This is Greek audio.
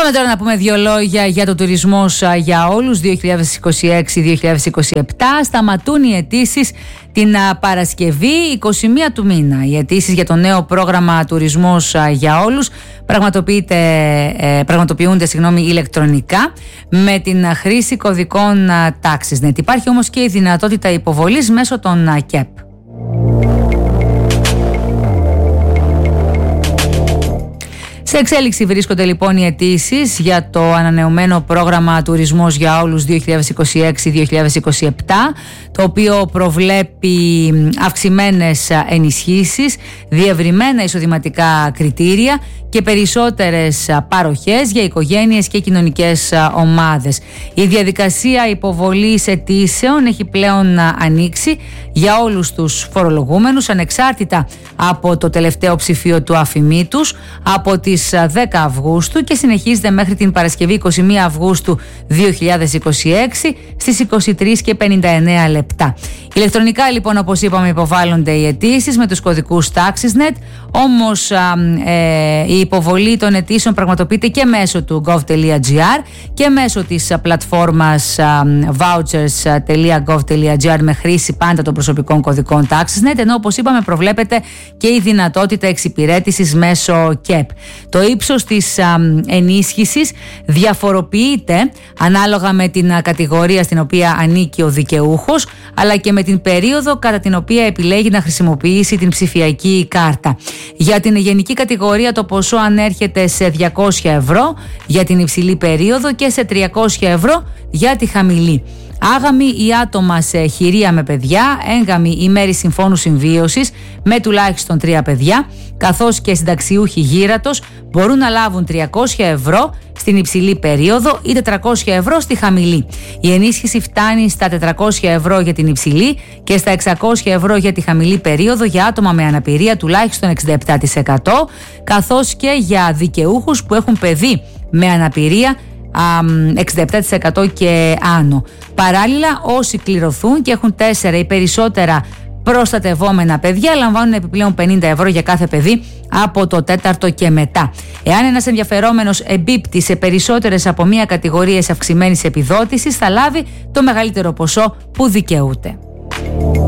Πάμε τώρα να πούμε δύο λόγια για το τουρισμός για όλους 2026-2027. Σταματούν οι αιτήσεις την Παρασκευή 21 του μήνα. Οι αιτήσεις για το νέο πρόγραμμα τουρισμός για όλους πραγματοποιούνται ηλεκτρονικά με την χρήση κωδικών TaxisNet. Υπάρχει όμως και η δυνατότητα υποβολής μέσω των ΚΕΠ. Σε εξέλιξη βρίσκονται λοιπόν οι αιτήσεις για το ανανεωμένο πρόγραμμα τουρισμός για όλους 2026-2027, το οποίο προβλέπει αυξημένες ενισχύσεις, διευρυμένα εισοδηματικά κριτήρια και περισσότερες παροχές για οικογένειες και κοινωνικές ομάδες. Η διαδικασία υποβολής αιτήσεων έχει πλέον ανοίξει για όλους τους φορολογούμενους, ανεξάρτητα από το τελευταίο ψηφίο του αφημί τους, από τις 10 Αυγούστου και συνεχίζεται μέχρι την Παρασκευή 21 Αυγούστου 2026 στις 23:59 λεπτά. Ηλεκτρονικά λοιπόν, όπως είπαμε, υποβάλλονται οι αιτήσεις με τους κωδικούς TaxisNet, όμως η υποβολή των αιτήσεων πραγματοποιείται και μέσω του gov.gr και μέσω της πλατφόρμας vouchers.gov.gr με χρήση πάντα των προσωπικών κωδικών TaxisNet, ενώ όπως είπαμε προβλέπεται και η δυνατότητα εξυπηρέτησης μέσω ΚΕΠ. Το ύψος της ενίσχυσης διαφοροποιείται ανάλογα με την κατηγορία στην οποία ανήκει ο δικαιούχος, αλλά και με την περίοδο κατά την οποία επιλέγει να χρησιμοποιήσει την ψηφιακή κάρτα. Για την γενική κατηγορία το ποσό ανέρχεται σε 200 ευρώ για την υψηλή περίοδο και σε 300 ευρώ για τη χαμηλή. Άγαμοι ή άτομα σε χειρία με παιδιά, έγγαμοι ή μέρη συμφώνου συμβίωσης με τουλάχιστον 3 παιδιά, καθώς και συνταξιούχοι γύρατος μπορούν να λάβουν 300 ευρώ στην υψηλή περίοδο ή 400 ευρώ στη χαμηλή. Η ενίσχυση φτάνει στα 400 ευρώ για την υψηλή και στα 600 ευρώ για τη χαμηλή περίοδο για άτομα με αναπηρία τουλάχιστον 67%, καθώς και για δικαιούχους που έχουν παιδί με αναπηρία 67% και άνω. Παράλληλα, όσοι κληρωθούν και έχουν 4 ή περισσότερα προστατευόμενα παιδιά λαμβάνουν επιπλέον 50 ευρώ για κάθε παιδί από το 4ο και μετά. Εάν ένας ενδιαφερόμενος εμπίπτει σε περισσότερες από μία κατηγορίες αυξημένης επιδότησης, θα λάβει το μεγαλύτερο ποσό που δικαιούται.